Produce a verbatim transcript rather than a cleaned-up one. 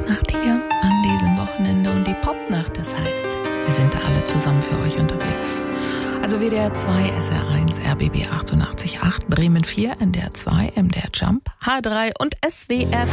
Fastnacht hier an diesem Wochenende und die Popnacht, das heißt, wir sind da alle zusammen für euch unterwegs. Also W D R zwei, S R eins, R B B achtundachtzig Komma acht, Bremen vier, N D R zwei, M D R Jump, H drei und S W R